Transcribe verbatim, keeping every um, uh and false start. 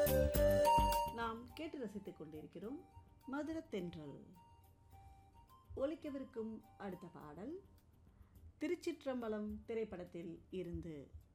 நாம் கேட்டு ரசித்துக் கொண்டிருக்கிறோம் மதுர தென்றல். ஒலிக்கவிருக்கும் அடுத்த பாடல் திருச்சிற்றம்பலம் திரைப்படத்தில் இருந்து